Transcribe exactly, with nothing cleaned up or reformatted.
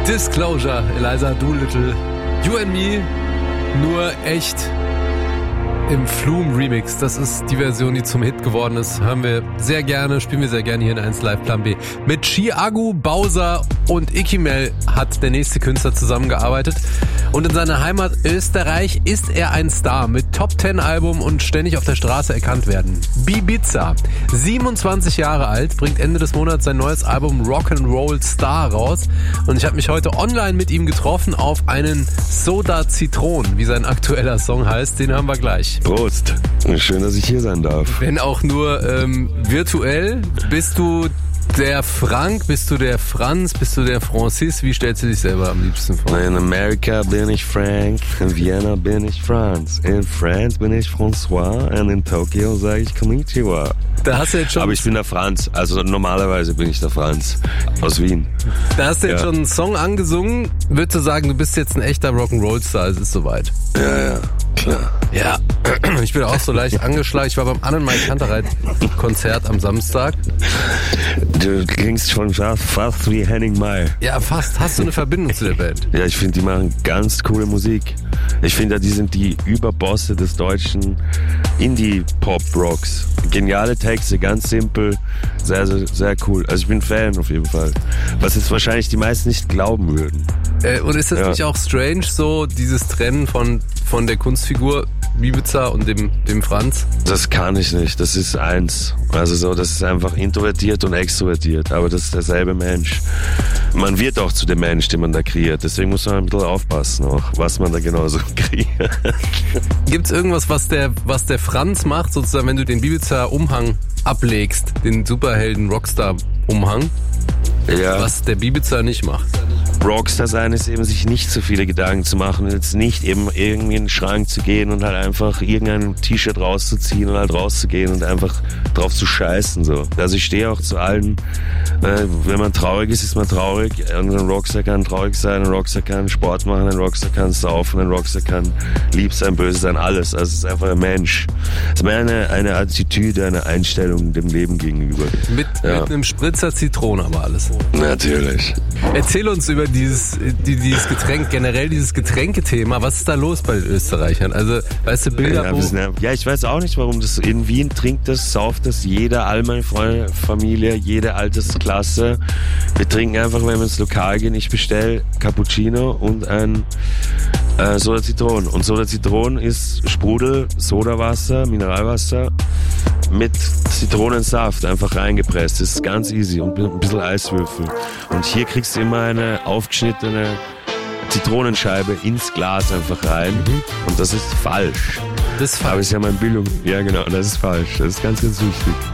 Disclosure, Eliza Doolittle, You and Me, nur echt im Flume Remix. Das ist die Version, die zum Hit geworden ist. Hören wir sehr gerne, spielen wir sehr gerne hier in eins Live Plan B. Mit Chiagu, Bowser und Ikimel hat der nächste Künstler zusammengearbeitet. Und in seiner Heimat Österreich ist er ein Star mit Top Ten Album und ständig auf der Straße erkannt werden. Bibiza, siebenundzwanzig Jahre alt, bringt Ende des Monats sein neues Album Rock'n'Roll Star raus. Und ich habe mich heute online mit ihm getroffen auf einen Soda Zitron, wie sein aktueller Song heißt. Den hören wir gleich. Prost. Schön, dass ich hier sein darf. Wenn auch nur ähm, virtuell. Bist du der Frank, bist du der Franz, bist du der Francis? Wie stellst du dich selber am liebsten vor? In Amerika bin ich Frank, in Vienna bin ich Franz, in France bin ich François und in Tokio sage ich Konnichiwa. Da hast du jetzt schon. Aber ich bin der Franz, also normalerweise bin ich der Franz aus Wien. Da hast du jetzt ja. schon einen Song angesungen. Würdest du sagen, du bist jetzt ein echter Rock'n'Roll-Star, es ist soweit? Ja, ja, klar. Ja, ich bin auch so leicht angeschlagen. Ich war beim Annenmai Kantereit-Konzert am Samstag. Du klingst schon fast, fast wie Henning May. Ja, fast. Hast du eine Verbindung zu der Band? Ja, ich finde, die machen ganz coole Musik. Ich finde, die sind die Überbosse des deutschen Indie-Pop-Rocks. Geniale Texte, ganz simpel, sehr, sehr, sehr cool. Also ich bin Fan auf jeden Fall. Was jetzt wahrscheinlich die meisten nicht glauben würden. Äh, und ist das ja. nicht auch strange, so dieses Trennen von, von der Kunstfigur Bibiza und dem, dem Franz? Das kann ich nicht, das ist eins. Also so, das ist einfach introvertiert und extrovertiert, aber das ist derselbe Mensch. Man wird auch zu dem Mensch, den man da kreiert, deswegen muss man ein bisschen aufpassen auch, was man da genauso kreiert. Gibt's irgendwas, was der, was der Franz macht, sozusagen, wenn du den Bibiza-Umhang ablegst, den Superhelden-Rockstar-Umhang, ja. was der Bibiza nicht macht? Rockstar sein ist eben, sich nicht so viele Gedanken zu machen und jetzt nicht eben irgendwie in den Schrank zu gehen und halt einfach irgendein T-Shirt rauszuziehen und halt rauszugehen und einfach drauf zu scheißen, so. Also ich stehe auch zu allen, äh, wenn man traurig ist, ist man traurig und ein Rockstar kann traurig sein, ein Rockstar kann Sport machen, ein Rockstar kann saufen, ein Rockstar kann lieb sein, böse sein, alles. Also es ist einfach ein Mensch. Es ist mehr eine, eine Attitüde, eine Einstellung dem Leben gegenüber. Mit, ja. mit einem Spritzer Zitrone aber alles. Natürlich. Erzähl uns über dieses, die, dieses Getränk, generell dieses Getränkethema. Was ist da los bei den Österreichern? Also, weißt du, Bilder... Ja, wo ja, ich weiß auch nicht, warum das... In Wien trinkt das, sauft das jeder, all meine Freunde, Familie, jede Altersklasse. Wir trinken einfach, wenn wir ins Lokal gehen, ich bestelle Cappuccino und ein äh, Soda Zitron. Und Soda Zitron ist Sprudel, Sodawasser, Mineralwasser mit Zitronensaft einfach reingepresst. Das ist ganz easy und ein bisschen Eiswürfel. Und hier kriegst du immer eine aufgeschnittene Zitronenscheibe ins Glas einfach rein. Mhm. Und das ist falsch. Das ist falsch. Aber ist ja meine Bildung. Ja, genau, das ist falsch. Das ist ganz, ganz wichtig.